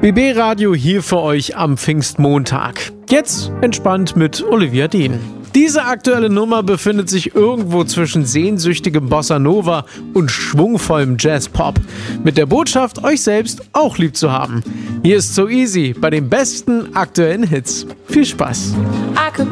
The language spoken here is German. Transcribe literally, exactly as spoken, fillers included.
B B Radio hier für euch am Pfingstmontag. Jetzt entspannt mit Olivia Dean. Diese aktuelle Nummer befindet sich irgendwo zwischen sehnsüchtigem Bossa Nova und schwungvollem Jazz-Pop. Mit der Botschaft, euch selbst auch lieb zu haben. Hier ist So Easy bei den besten aktuellen Hits. Viel Spaß! I could